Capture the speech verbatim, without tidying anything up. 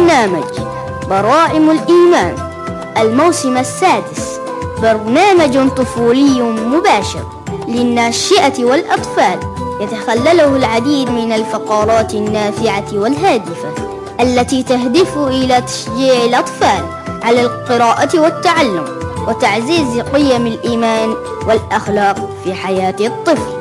برنامج براعم الإيمان الموسم السادس، برنامج طفولي مباشر للناشئة والأطفال، يتخلله العديد من الفقرات النافعة والهادفة التي تهدف إلى تشجيع الأطفال على القراءة والتعلم وتعزيز قيم الإيمان والأخلاق في حياة الطفل.